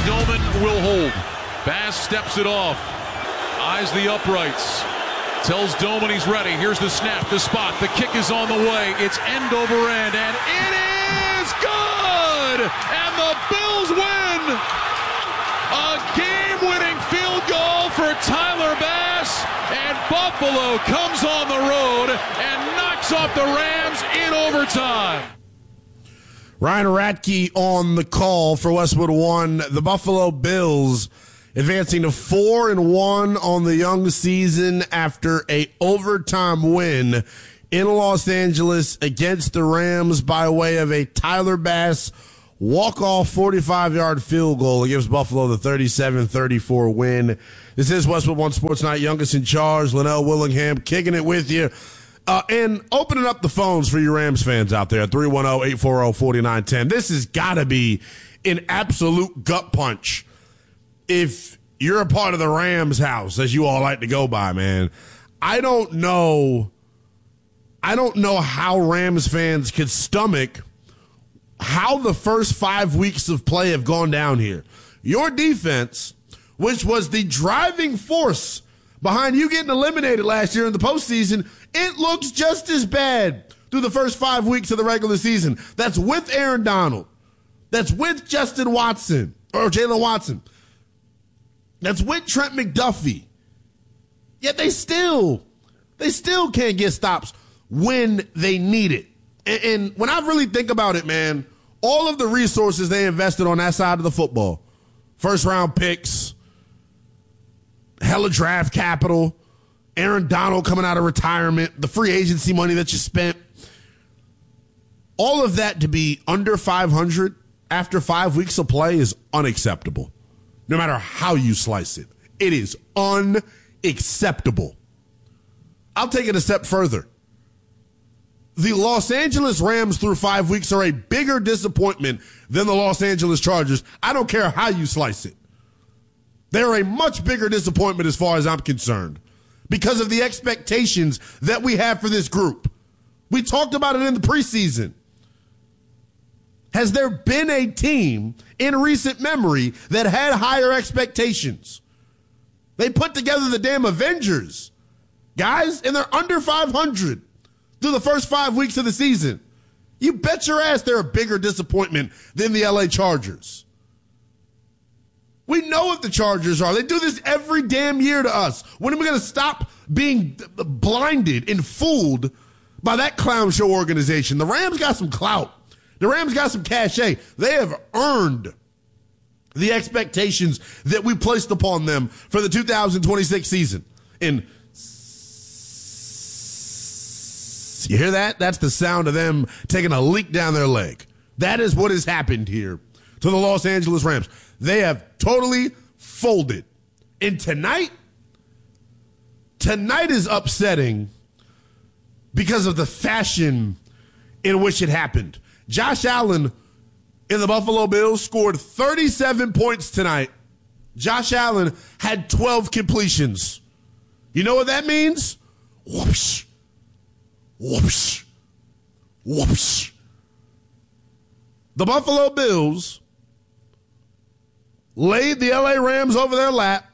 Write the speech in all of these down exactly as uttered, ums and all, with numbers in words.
Doman will hold. Bass steps it off. Eyes the uprights. Tells Doman he's ready. Here's the snap, the spot. The kick is on the way. It's end over end, and it is good! And the Bills win! A game-winning field goal for Tyler Bass, and Buffalo comes on the road and knocks off the Rams in overtime. Ryan Radke on the call for Westwood One. The Buffalo Bills advancing to four and one on the young season after a overtime win in Los Angeles against the Rams by way of a Tyler Bass walk-off forty-five-yard field goal. It gives Buffalo the thirty-seven thirty-four win. This is Westwood One Sports Night. Youngest in charge, Linnell Willingham, kicking it with you. Uh, and opening up the phones for you Rams fans out there, three one zero, eight four zero, four nine one zero. This has got to be an absolute gut punch if you're a part of the Rams house, as you all like to go by, man. I don't know, I don't know how Rams fans could stomach how the first five weeks of play have gone down here. Your defense, which was the driving force behind you getting eliminated last year in the postseason, it looks just as bad through the first five weeks of the regular season. That's with Aaron Donald. That's with Justin Watson, or Jalen Watson. That's with Trent McDuffie. Yet they still, they still can't get stops when they need it. And, and when I really think about it, man, all of the resources they invested on that side of the football, first round picks, hella draft capital, Aaron Donald coming out of retirement, the free agency money that you spent, all of that to be under five hundred after five weeks of play is unacceptable. No matter how you slice it, it is unacceptable. I'll take it a step further. The Los Angeles Rams through five weeks are a bigger disappointment than the Los Angeles Chargers. I don't care how you slice it. They're a much bigger disappointment as far as I'm concerned because of the expectations that we have for this group. We talked about it in the preseason. Has there been a team in recent memory that had higher expectations? They put together the damn Avengers, guys, and they're under five hundred through the first five weeks of the season. You bet your ass they're a bigger disappointment than the L A Chargers. We know what the Chargers are. They do this every damn year to us. When are we going to stop being blinded and fooled by that clown show organization? The Rams got some clout. The Rams got some cachet. They have earned the expectations that we placed upon them for the two thousand twenty-six season. And you hear that? That's the sound of them taking a leak down their leg. That is what has happened here to the Los Angeles Rams. They have totally folded. And tonight, tonight is upsetting because of the fashion in which it happened. Josh Allen in the Buffalo Bills scored thirty-seven points tonight. Josh Allen had twelve completions. You know what that means? Whoosh, whoosh, whoosh. The Buffalo Bills laid the L A Rams over their lap,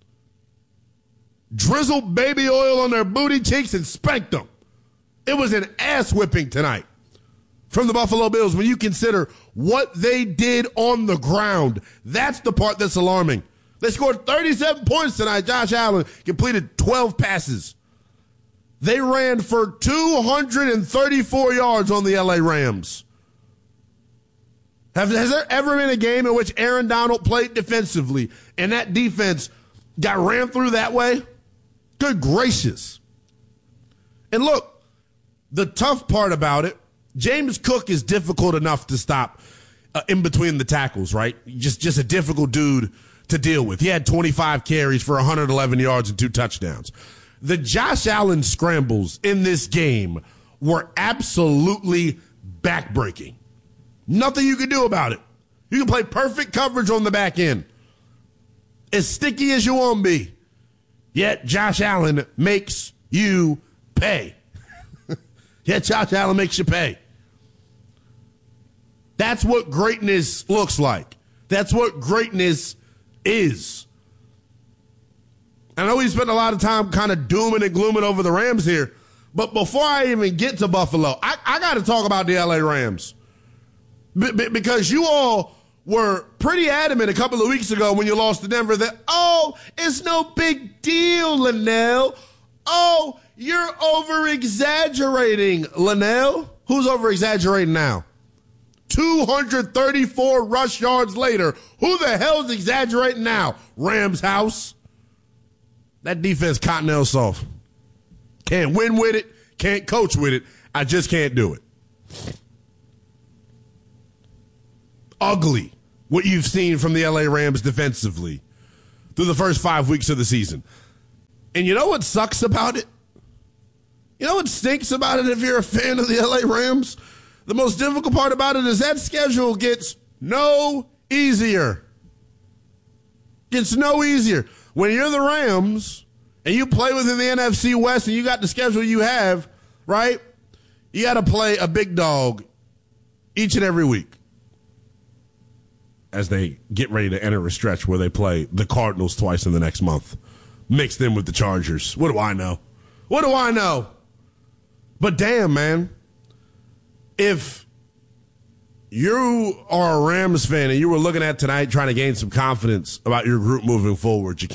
drizzled baby oil on their booty cheeks, and spanked them. It was an ass whipping tonight from the Buffalo Bills when you consider what they did on the ground. That's the part that's alarming. They scored thirty-seven points tonight. Josh Allen completed twelve passes. They ran for two hundred thirty-four yards on the L A Rams. Have, has there ever been a game in which Aaron Donald played defensively and that defense got ran through that way? Good gracious. And look, the tough part about it, James Cook is difficult enough to stop uh, in between the tackles, right? Just, just a difficult dude to deal with. He had twenty-five carries for one hundred eleven yards and two touchdowns. The Josh Allen scrambles in this game were absolutely backbreaking. Nothing you can do about it. You can play perfect coverage on the back end. As sticky as you want to be. Yet Josh Allen makes you pay. Yet Josh Allen makes you pay. That's what greatness looks like. That's what greatness is. I know we spent a lot of time kind of dooming and glooming over the Rams here, but before I even get to Buffalo, I, I got to talk about the L A Rams. B- b- because you all were pretty adamant a couple of weeks ago when you lost to Denver that, oh, it's no big deal, Linnell. Oh, you're over-exaggerating, Linnell. Who's over-exaggerating now? two hundred thirty-four rush yards later. Who the hell's exaggerating now? Rams house. That defense cottonelle soft. Can't win with it. Can't coach with it. I just can't do it. Ugly what you've seen from the L A Rams defensively through the first five weeks of the season. And you know what sucks about it? You know what stinks about it if you're a fan of the L A Rams? The most difficult part about it is that schedule gets no easier. Gets no easier. When you're the Rams and you play within the N F C West and you got the schedule you have, right? You got to play a big dog each and every week as they get ready to enter a stretch where they play the Cardinals twice in the next month. Mixed in with the Chargers. What do I know? What do I know? But damn, man. If you are a Rams fan and you were looking at tonight trying to gain some confidence about your group moving forward, you